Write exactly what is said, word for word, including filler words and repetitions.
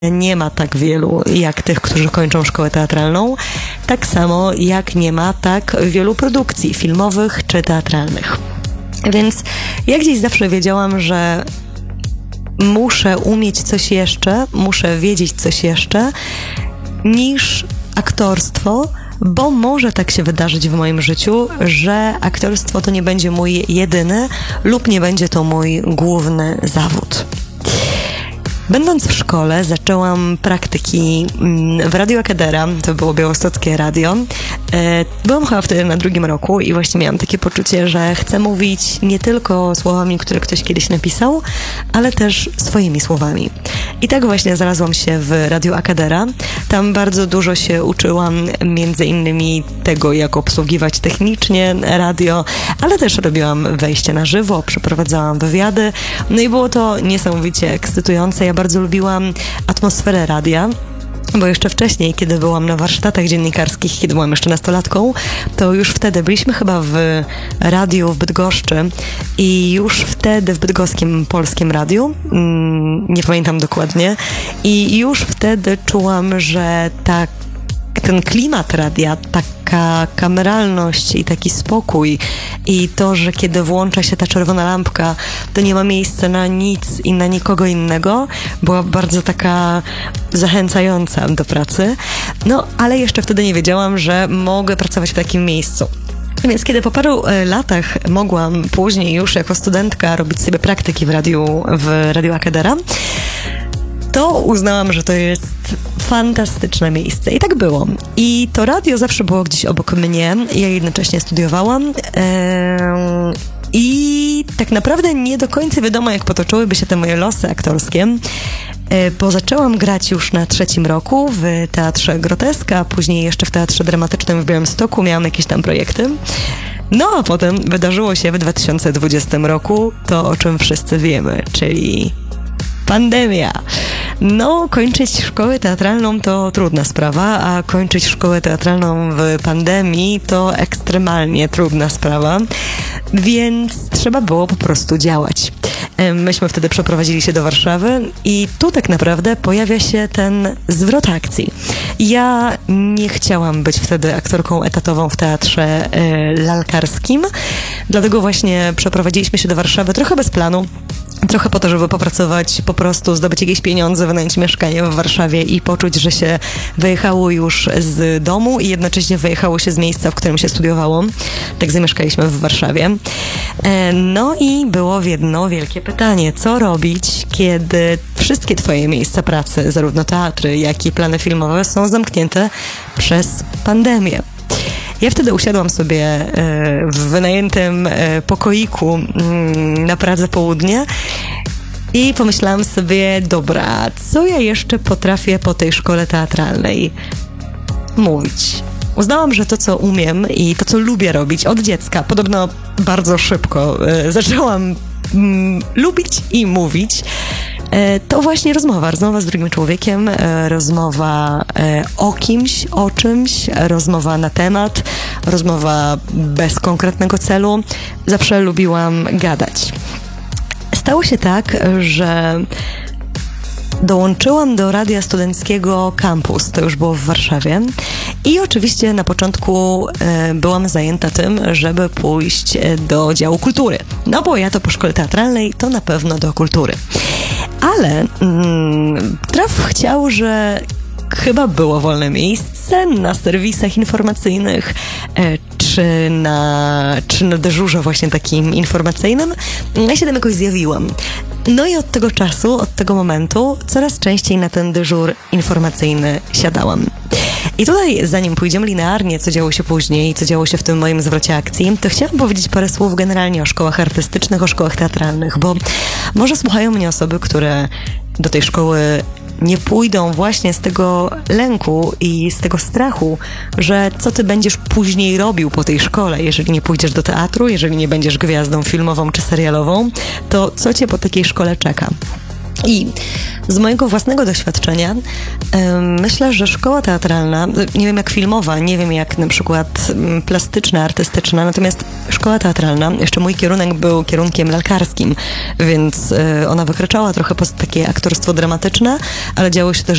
nie ma tak wielu jak tych, którzy kończą szkołę teatralną, tak samo jak nie ma tak wielu produkcji filmowych czy teatralnych. Więc ja gdzieś zawsze wiedziałam, że muszę umieć coś jeszcze, muszę wiedzieć coś jeszcze niż aktorstwo, bo może tak się wydarzyć w moim życiu, że aktorstwo to nie będzie mój jedyny lub nie będzie to mój główny zawód. Będąc w szkole, zaczęłam praktyki w Radiu Akadera, to było białostockie radio. Byłam chyba wtedy na drugim roku i właśnie miałam takie poczucie, że chcę mówić nie tylko słowami, które ktoś kiedyś napisał, ale też swoimi słowami. I tak właśnie znalazłam się w Radiu Akadera. Tam bardzo dużo się uczyłam, między innymi tego, jak obsługiwać technicznie radio, ale też robiłam wejście na żywo, przeprowadzałam wywiady. No i było to niesamowicie ekscytujące. Ja bardzo lubiłam atmosferę radia, bo jeszcze wcześniej, kiedy byłam na warsztatach dziennikarskich, kiedy byłam jeszcze nastolatką, to już wtedy byliśmy chyba w radiu w Bydgoszczy i już wtedy w bydgoskim Polskim Radiu, nie pamiętam dokładnie, i już wtedy czułam, że tak ten klimat radia, taka kameralność i taki spokój i to, że kiedy włącza się ta czerwona lampka, to nie ma miejsca na nic i na nikogo innego, była bardzo taka zachęcająca do pracy. No, ale jeszcze wtedy nie wiedziałam, że mogę pracować w takim miejscu. Więc kiedy po paru latach mogłam później już jako studentka robić sobie praktyki w radiu, w Radiu Akadera, to uznałam, że to jest fantastyczne miejsce. I tak było. I to radio zawsze było gdzieś obok mnie. Ja jednocześnie studiowałam. Yy, I tak naprawdę nie do końca wiadomo, jak potoczyłyby się te moje losy aktorskie, yy, bo zaczęłam grać już na trzecim roku w Teatrze Groteska, później jeszcze w Teatrze Dramatycznym w Białymstoku. Miałam jakieś tam projekty. No a potem wydarzyło się w dwa tysiące dwudziestym roku to, o czym wszyscy wiemy, czyli pandemia. No, kończyć szkołę teatralną to trudna sprawa, a kończyć szkołę teatralną w pandemii to ekstremalnie trudna sprawa, więc trzeba było po prostu działać. Myśmy wtedy przeprowadzili się do Warszawy i tu tak naprawdę pojawia się ten zwrot akcji. Ja nie chciałam być wtedy aktorką etatową w teatrze y, lalkarskim, dlatego właśnie przeprowadziliśmy się do Warszawy trochę bez planu. Trochę po to, żeby popracować, po prostu zdobyć jakieś pieniądze, wynająć mieszkanie w Warszawie i poczuć, że się wyjechało już z domu i jednocześnie wyjechało się z miejsca, w którym się studiowało. Tak zamieszkaliśmy w Warszawie. No i było jedno wielkie pytanie. Co robić, kiedy wszystkie twoje miejsca pracy, zarówno teatry, jak i plany filmowe są zamknięte przez pandemię? Ja wtedy usiadłam sobie w wynajętym pokoiku na Pradze Południe i pomyślałam sobie, dobra, co ja jeszcze potrafię po tej szkole teatralnej mówić? Uznałam, że to, co umiem i to, co lubię robić od dziecka, podobno bardzo szybko zaczęłam mm, lubić i mówić, to właśnie rozmowa, rozmowa z drugim człowiekiem, rozmowa o kimś, o czymś, rozmowa na temat, rozmowa bez konkretnego celu. Zawsze lubiłam gadać. Stało się tak, że dołączyłam do Radia Studenckiego Campus, to już było w Warszawie i oczywiście na początku e, byłam zajęta tym, żeby pójść do działu kultury. No bo ja to po szkole teatralnej, to na pewno do kultury. Ale mm, traf chciał, że chyba było wolne miejsce na serwisach informacyjnych, e, czy na, czy na dyżurze właśnie takim informacyjnym. Ja się tam jakoś zjawiłam. No i od tego czasu, od tego momentu coraz częściej na ten dyżur informacyjny siadałam. I tutaj, zanim pójdziemy linearnie, co działo się później, co działo się w tym moim zwrocie akcji, to chciałam powiedzieć parę słów generalnie o szkołach artystycznych, o szkołach teatralnych, bo może słuchają mnie osoby, które do tej szkoły nie pójdą właśnie z tego lęku i z tego strachu, że co ty będziesz później robił po tej szkole, jeżeli nie pójdziesz do teatru, jeżeli nie będziesz gwiazdą filmową czy serialową, to co cię po takiej szkole czeka? I z mojego własnego doświadczenia yy, myślę, że szkoła teatralna, nie wiem jak filmowa, nie wiem jak na przykład plastyczna, artystyczna, natomiast szkoła teatralna, jeszcze mój kierunek był kierunkiem lalkarskim, więc yy, ona wykraczała trochę poza takie aktorstwo dramatyczne, ale działo się też